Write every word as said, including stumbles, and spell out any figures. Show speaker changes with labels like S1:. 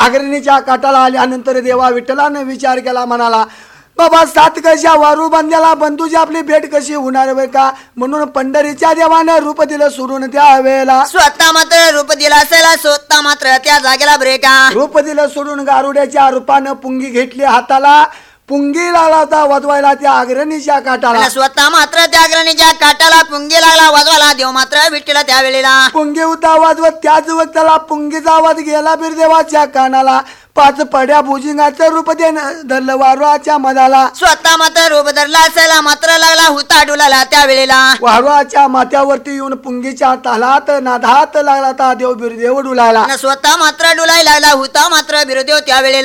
S1: अग्रणीच्या काठाला आल्यानंतर देवा विठ्ठलानं विचार केला, म्हणाला बाबा सात कशा वारू बांध्याला बंधूची आपली भेट कशी होणार बे का, म्हणून पंढरीच्या देवानं रूप दिलं सोडून त्या वेळेला.
S2: स्वतः मात्र रूप दिला असेल, स्वतः मात्र त्या जागेला ब्रेका.
S1: रूप दिलं सोडून गारुड्याच्या रूपानं पुंगी घेतली हाताला, पुंगी लागला होता वाजवायला त्या अग्रणीच्या काठाला.
S2: स्वतः मात्र त्या अग्रणीच्या काठाला पुंगी लागला वाजवायला, देव मात्र विठ्ठला त्या वेळेला.
S1: पुंगी होता वाजवत त्याच वक्ताला पुंगीचा आवाज गेला बिरदेवाच्या कानाला. पाच पड्या भुजिंगाचं रूप देण धरलं वारुळाच्या मधाला.
S2: स्वतः मात्र रूप धरला असेल, मात्र लागला हुता डुलाला त्या वेळेला.
S1: वारुळाच्या माथ्यावरती येऊन पुंगीच्या तालात नादात लागला ता देव बिरदेव डुलायला.
S2: स्वतः मात्र डुलाई लागला हुता मात्र बिरदेव त्या वेळेला.